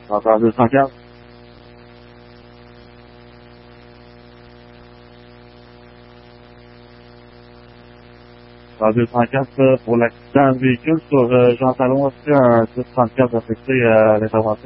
J'entends 204. Dans 204 pour l'accident de véhicule sur Jean Talon, est-ce qu'il y a un 1034 affecté à l'intervention?